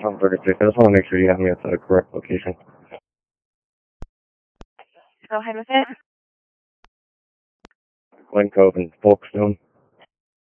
I'm 36. I just want to make sure you have me at the correct location. Go ahead with it. Glen Cove and Folkestone.